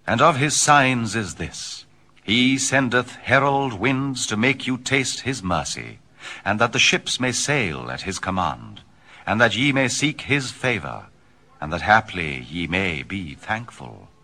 And of his signs is this: He sendeth herald winds to make you taste his mercy, and that the ships may sail at his command, and that ye may seek his favor, and that haply ye may be thankful.